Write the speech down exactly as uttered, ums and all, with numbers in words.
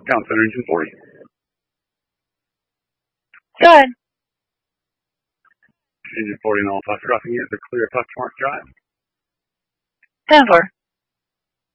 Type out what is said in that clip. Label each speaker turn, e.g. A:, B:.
A: Down center engine forty.
B: Go ahead.
A: Engine forty and all five dropping in the clear Foxmark Drive.
B: ten four.